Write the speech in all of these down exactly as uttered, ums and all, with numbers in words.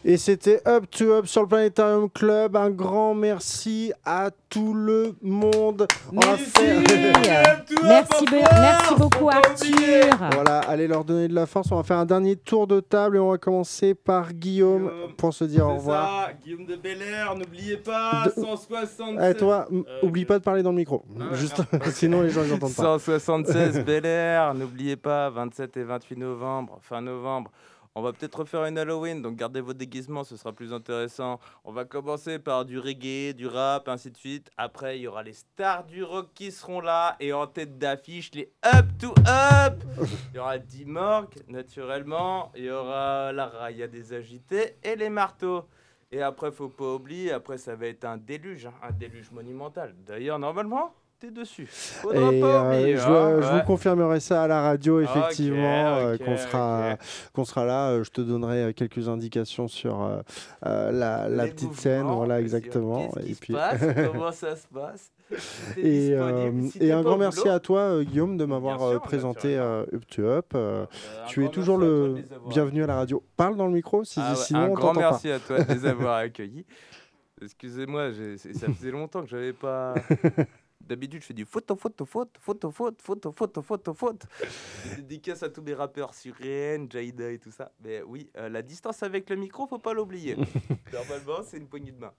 Et c'était Up to Up sur le Planétarium Club. Un grand merci à tout le monde. On va Merci, faire- Merci, be- merci beaucoup Arthur. Voilà, allez leur donner de la force. On va faire un dernier tour de table et on va commencer par Guillaume, Guillaume, pour se dire au C'est revoir. ça, Guillaume de Bel-Air, n'oubliez pas, De- cent soixante-sept. Eh, toi, m- Euh, oublie pas de parler dans le micro. Ah ouais, Juste, merde. sinon les gens ils n'entendent pas. cent soixante-seize Bel Air, n'oubliez pas, vingt-sept et vingt-huit novembre, fin novembre. On va peut-être refaire une Halloween, donc gardez vos déguisements, ce sera plus intéressant. On va commencer par du reggae, du rap, ainsi de suite. Après, il y aura les stars du rock qui seront là, et en tête d'affiche, les Up to Up. Il y aura D-Morg, naturellement. Il y aura la Raya des Agités et les Marteaux. Et après, faut pas oublier, après, ça va être un déluge, hein, un déluge monumental. D'ailleurs, normalement, t'es dessus. Faudra Et pas euh, oublier, je, hein, je ouais. vous confirmerai ça à la radio, effectivement, Ok, euh, ok, qu'on sera, ok. qu'on sera là. Euh, Je te donnerai euh, quelques indications sur euh, euh, la, la Les petite scène, mouvements, voilà, sur exactement. Qu'est-ce qui Et se puis, passe, comment ça se passe. Si t'es et, disponible, euh, si et t'es un pas grand au merci boulot. à toi, euh, Guillaume, de m'avoir Bien euh, sûr, présenté naturellement. euh, Up to Up. Euh, Euh, un tu es grand toujours merci à toi le de les avoir bienvenu à la radio. Parle dans le micro, si, Ah ouais, sinon un on grand t'entend pas. merci à toi de les avoir accueillis. Excusez-moi, j'ai- c'est- ça faisait longtemps que j'avais pas. D'habitude, je fais du photo, photo, photo, photo, photo, photo, photo, photo, photo. Des dédicaces à tous mes rappeurs Suren, Jaida et tout ça. Mais oui, euh, la distance avec le micro, faut pas l'oublier. Normalement, c'est une poignée de main.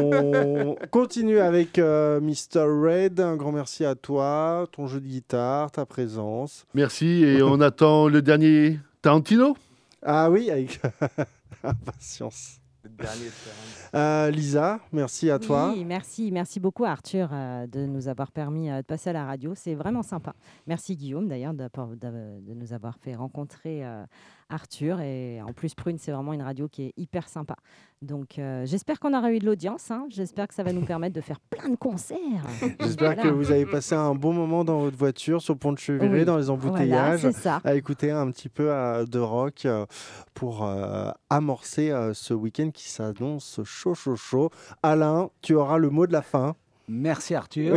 On continue avec euh, mister Red. Un grand merci à toi, ton jeu de guitare, ta présence. Merci, et on attend le dernier Tarantino. Ah oui, avec impatience. Le dernier de Tarantino. Euh, Lisa, merci à toi. Oui, merci, merci beaucoup Arthur euh, de nous avoir permis euh, de passer à la radio. C'est vraiment sympa. Merci Guillaume d'ailleurs de, de- de nous avoir fait rencontrer euh, Arthur. Et en plus, Prune, c'est vraiment une radio qui est hyper sympa. Donc euh, j'espère qu'on aura eu de l'audience. hein. J'espère que ça va nous permettre de faire plein de concerts. J'espère Voilà. que vous avez passé un bon moment dans votre voiture, sur le pont de Cheviré, Oui, dans les Voilà, embouteillages, c'est ça. à écouter un petit peu euh, de rock euh, pour euh, amorcer euh, ce week-end qui s'annonce chaud, chaud, chaud. Alain, tu auras le mot de la fin. Merci Arthur.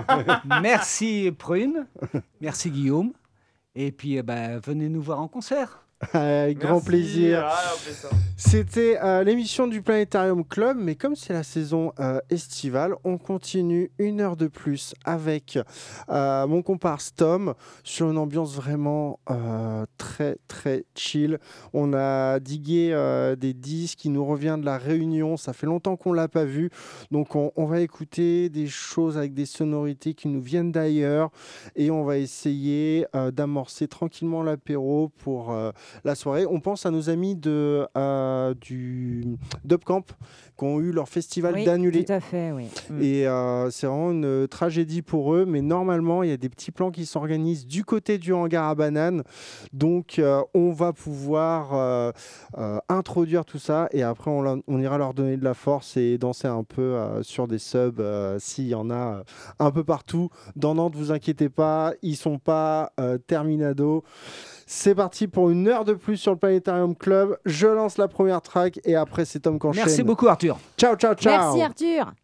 Merci Prune. Merci Guillaume. Et puis, eh ben, venez nous voir en concert. Avec grand Merci. plaisir. Ah, on fait ça. C'était euh, l'émission du Planétarium Club, mais comme c'est la saison euh, estivale, on continue une heure de plus avec euh, mon comparse Tom sur une ambiance vraiment euh, très très chill. On a digué euh, des disques qui nous revient de la Réunion, ça fait longtemps qu'on l'a pas vu, donc on, on va écouter des choses avec des sonorités qui nous viennent d'ailleurs et on va essayer euh, d'amorcer tranquillement l'apéro pour euh, la soirée. On pense à nos amis de, euh, du Dubcamp qui ont eu leur festival Oui, d'annulé. tout à fait, oui. Mm. Et euh, c'est vraiment une tragédie pour eux, mais normalement, il y a des petits plans qui s'organisent du côté du hangar à bananes. Donc, euh, on va pouvoir euh, euh, introduire tout ça et après, on, la- on ira leur donner de la force et danser un peu euh, sur des subs euh, s'il y en a euh, un peu partout. Dans Nantes, vous inquiétez pas, ils sont pas euh, terminado. C'est parti pour une heure de plus sur le Planétarium Club. Je lance la première track et après, c'est Tom qui enchaîne. Merci beaucoup Arthur. Ciao, ciao, ciao. Merci Arthur.